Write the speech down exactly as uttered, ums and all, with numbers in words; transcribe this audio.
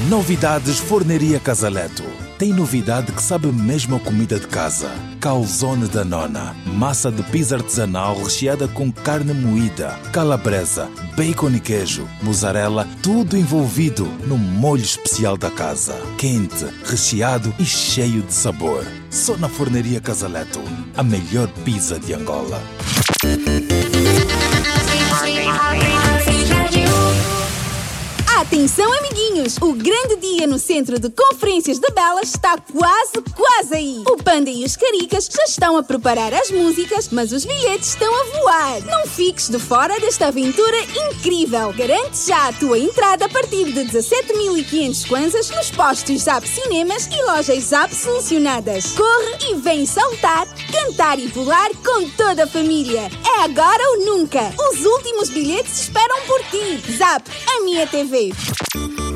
Novidades Forneria Casaleto. Tem novidade que sabe mesmo a comida de casa. Calzone da nona. Massa de pizza artesanal recheada com carne moída, calabresa, bacon e queijo, mussarela, tudo envolvido no molho especial da casa. Quente, recheado e cheio de sabor. Só na Forneria Casaleto. A melhor pizza de Angola. Atenção, amiguinhos! O grande dia no Centro de Conferências de Belas está quase, quase aí! O Panda e os Caricas já estão a preparar as músicas, mas os bilhetes estão a voar! Não fiques de fora desta aventura incrível! Garante já a tua entrada a partir de dezassete mil e quinhentos kwanzas nos postos Zap Cinemas e lojas Zap selecionadas. Corre e vem saltar, cantar e pular com toda a família! É agora ou nunca! Os últimos bilhetes esperam por ti! Zap, a minha T V!